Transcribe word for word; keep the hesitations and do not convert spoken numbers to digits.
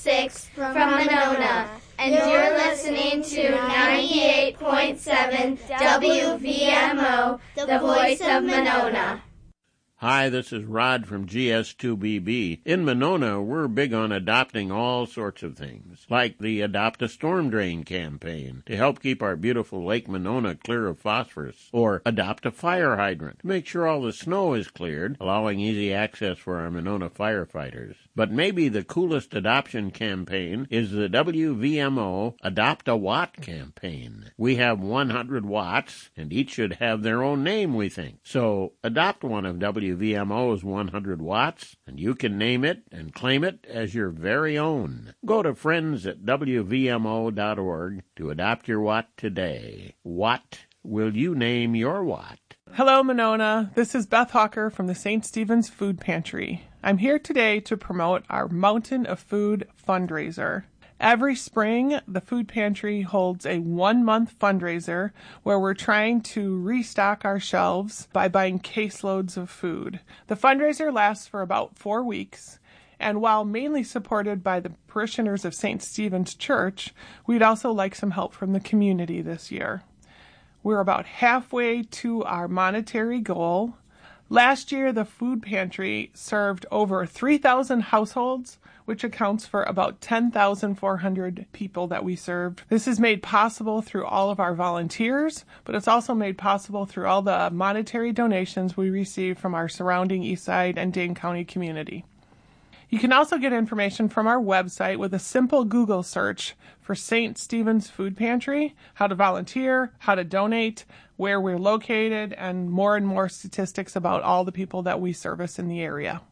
six from Monona, and you're listening to ninety-eight point seven W V M O, the voice of Monona. Hi, this is Rod from G S two B B. In Monona, we're big on adopting all sorts of things, like the Adopt a Storm Drain campaign to help keep our beautiful Lake Monona clear of phosphorus, or Adopt a Fire Hydrant to make sure all the snow is cleared, allowing easy access for our Monona firefighters. But maybe the coolest adoption campaign is the W V M O Adopt a Watt campaign. We have one hundred watts, and each should have their own name, we think. So adopt one of W V M O's one hundred watts, and you can name it and claim it as your very own. Go to friends at W V M O dot org to adopt your watt today. What will you name your watt? Hello, Monona. This is Beth Hawker from the Saint Stephen's Food Pantry. I'm here today to promote our Mountain of Food fundraiser. Every spring, the Food Pantry holds a one-month fundraiser where we're trying to restock our shelves by buying caseloads of food. The fundraiser lasts for about four weeks, and while mainly supported by the parishioners of Saint Stephen's Church, we'd also like some help from the community this year. We're about halfway to our monetary goal. Last year, the Food Pantry served over three thousand households, which accounts for about ten thousand four hundred people that we served. This is made possible through all of our volunteers, but it's also made possible through all the monetary donations we receive from our surrounding Eastside and Dane County community. You can also get information from our website with a simple Google search for Saint Stephen's Food Pantry, how to volunteer, how to donate, where we're located, and more and more statistics about all the people that we service in the area.